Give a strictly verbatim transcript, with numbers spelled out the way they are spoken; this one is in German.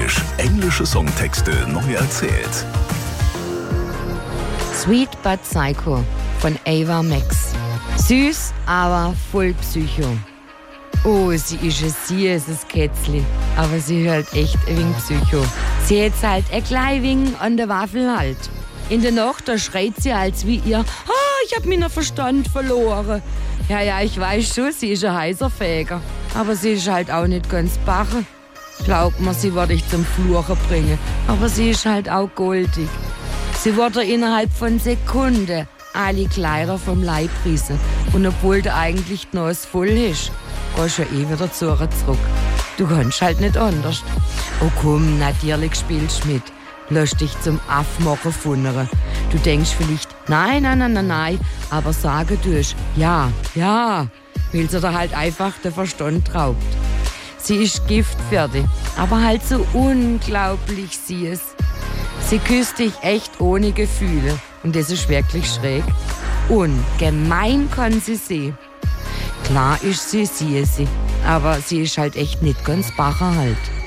Fränkisch. Englische Songtexte neu erzählt. Sweet But Psycho von Ava Max. Süß, aber voll Psycho. Oh, sie ist ein süßes Kätzli, aber sie hört echt ein wenig Psycho. Sie hat's halt ein klein wenig an der Waffel halt. In der Nacht, da schreit sie als wie ihr, ah, ich hab meinen Verstand verloren. Ja, ja, ich weiß schon, sie ist ein heißer Fäger, aber sie ist halt auch nicht ganz bache. Glaubt mir, sie wird dich zum Fluchen bringen, aber sie ist halt auch goldig. Sie wird innerhalb von Sekunden alle Kleider vom Leib rissen. Und obwohl du eigentlich die Nase voll hast, gehst du ja eh wieder zu ihr zurück. Du kannst halt nicht anders. Oh komm, natürlich spielst du mit. Lass dich zum Aff machen von ihr. Du denkst vielleicht, nein, nein, nein, nein, nein, aber sagen tust, ja, ja, weil sie dir halt einfach den Verstand raubt. Sie ist Gift für dich, aber halt so unglaublich süß. Sie küsst dich echt ohne Gefühle und das ist wirklich schräg. Und gemein kann sie sein. Klar ist sie süß, aber sie ist halt echt nicht ganz bacher halt.